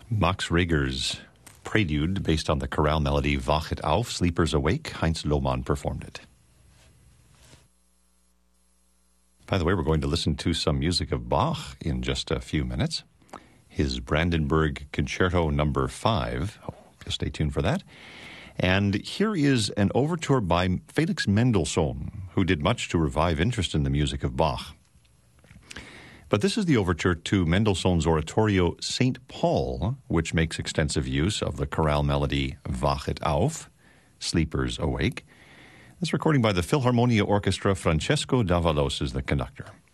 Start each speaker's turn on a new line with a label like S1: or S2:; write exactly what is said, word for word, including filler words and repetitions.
S1: Max Reger's Prelude, based on the chorale melody Wachet auf, Sleepers Awake. Heinz Lohmann performed it. By the way, we're going to listen to some music of Bach in just a few minutes. His Brandenburg Concerto number five. Oh, stay tuned for that. And here is an overture by Felix Mendelssohn, who did much to revive interest in the music of Bach. But this is the overture to Mendelssohn's oratorio Saint Paul, which makes extensive use of the chorale melody Wachet auf, Sleepers Awake. This recording by the Philharmonia Orchestra. Francesco Davalos is the conductor.